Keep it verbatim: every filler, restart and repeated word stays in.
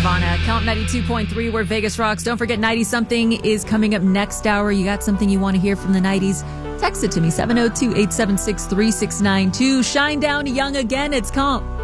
Nirvana. Count ninety-two point three where Vegas rocks. Don't forget ninety something is coming up next hour. You got something you want to hear from the nineties? Text it to me, seven oh two, eight seven six, three six nine two. Shine Down Young again. It's Comp.